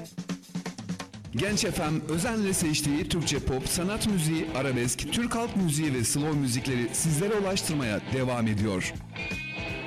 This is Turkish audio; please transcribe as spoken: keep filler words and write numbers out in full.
Genç F M özenle seçtiği Türkçe pop, sanat müziği, arabesk, Türk halk müziği ve slow müzikleri sizlere ulaştırmaya devam ediyor.